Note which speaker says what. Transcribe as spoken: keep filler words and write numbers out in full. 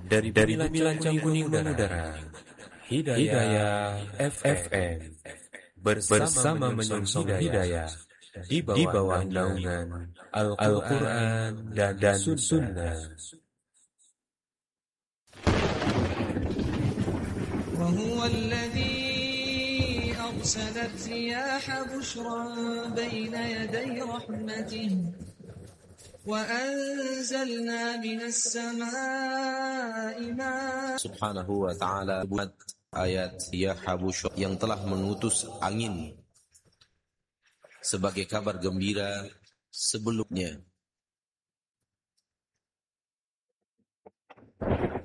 Speaker 1: Dari dari Bumi Lancang Kuning Mengudara, Hidayah F M bersama menyongsong hidayah di bawah naungan Al-Quran dan, dan Sunnah.
Speaker 2: وهو الذي أرسل الرياح بشرا بين يدي رحمته وأنزلنا من السماء ماء.
Speaker 3: Subhanahu wa ta'ala buat ayat ya habush yang telah mengutus angin sebagai kabar gembira sebelumnya.